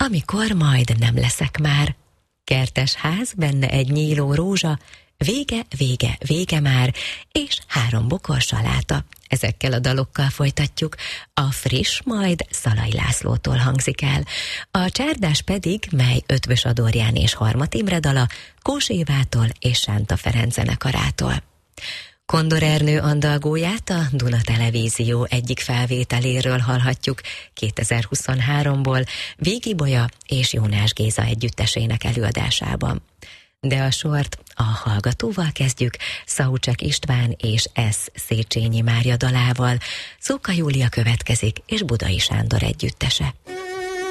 amikor majd nem leszek már. Kertes ház, benne egy nyíló rózsa, vége már, és 3 bokor saláta. Ezekkel a dalokkal folytatjuk. A friss majd Szalai Lászlótól hangzik el. A csárdás pedig, mely Ötvös Adorján és Harmat Imre dala, Kós Évától és Sánta Ferenc zenekarától. Kondor Ernő andalgóját a Duna Televízió egyik felvételéről hallhatjuk 2023-ból Végi Bolya és Jónás Géza együttesének előadásában. De a sort a hallgatóval kezdjük, Szaucsek István és S. Széchenyi Mária dalával. Szóka Júlia következik, és Budai Sándor együttese.